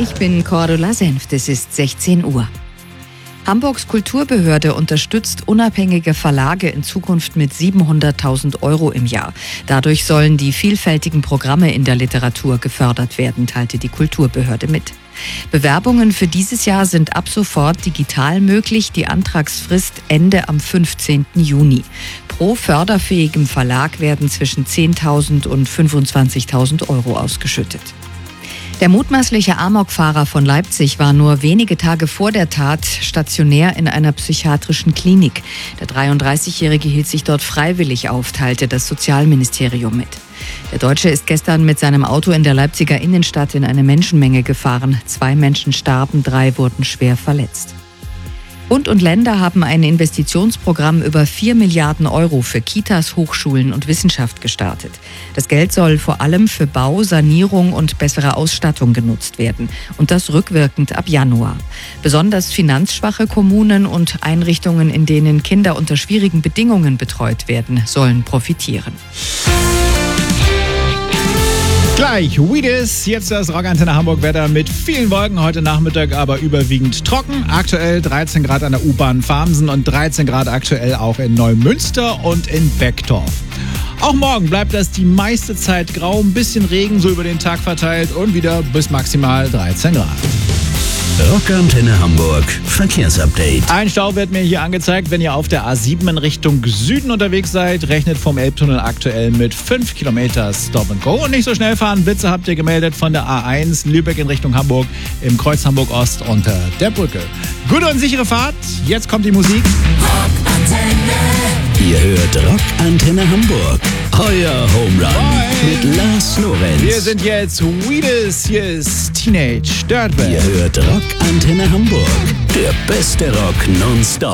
Ich bin Cordula Senft, es ist 16 Uhr. Hamburgs Kulturbehörde unterstützt unabhängige Verlage in Zukunft mit 700.000 € im Jahr. Dadurch sollen die vielfältigen Programme in der Literatur gefördert werden, teilte die Kulturbehörde mit. Bewerbungen für dieses Jahr sind ab sofort digital möglich. Die Antragsfrist Ende am 15. Juni. Pro förderfähigem Verlag werden zwischen 10.000 und 25.000 € ausgeschüttet. Der mutmaßliche Amokfahrer von Leipzig war nur wenige Tage vor der Tat stationär in einer psychiatrischen Klinik. Der 33-Jährige hielt sich dort freiwillig auf, teilte das Sozialministerium mit. Der Deutsche ist gestern mit seinem Auto in der Leipziger Innenstadt in eine Menschenmenge gefahren. 2 Menschen starben, 3 wurden schwer verletzt. Bund und Länder haben ein Investitionsprogramm über 4 Milliarden € für Kitas, Hochschulen und Wissenschaft gestartet. Das Geld soll vor allem für Bau, Sanierung und bessere Ausstattung genutzt werden. Und das rückwirkend ab Januar. Besonders finanzschwache Kommunen und Einrichtungen, in denen Kinder unter schwierigen Bedingungen betreut werden, sollen profitieren. Gleich, Weedis, jetzt das Rockantenne Hamburg Wetter mit vielen Wolken, heute Nachmittag aber überwiegend trocken. Aktuell 13 Grad an der U-Bahn Farmsen und 13 Grad aktuell auch in Neumünster und in Becktorf. Auch morgen bleibt das die meiste Zeit grau, ein bisschen Regen so über den Tag verteilt und wieder bis maximal 13 Grad. Rockantenne Hamburg Verkehrsupdate. Ein Stau wird mir hier angezeigt, wenn ihr auf der A7 in Richtung Süden unterwegs seid. Rechnet vom Elbtunnel aktuell mit 5 Kilometer Stop and Go. Und nicht so schnell fahren. Blitze habt ihr gemeldet von der A1 Lübeck in Richtung Hamburg im Kreuz Hamburg Ost unter der Brücke. Gute und sichere Fahrt. Jetzt kommt die Musik. Ihr hört Rockantenne Hamburg. Euer Home Run mit Lars Lorenz. Wir sind jetzt Weedis. Hier ist Teenage Dirtbag. Ihr hört Rockantenne Hamburg. Der beste Rock nonstop.